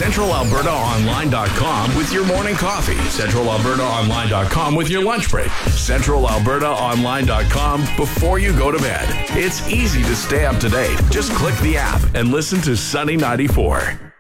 CentralAlbertaOnline.com with your morning coffee. CentralAlbertaOnline.com with your lunch break. CentralAlbertaOnline.com before you go to bed. It's easy to stay up to date. Just click the app and listen to Sunny 94.